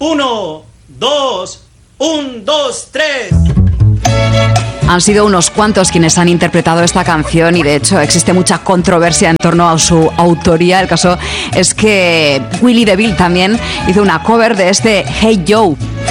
1, 2, 1, 2, 3. Han sido unos cuantos quienes han interpretado esta canción y de hecho existe mucha controversia en torno a su autoría. El caso es que Willie DeVille también hizo una cover de este Hey Joe.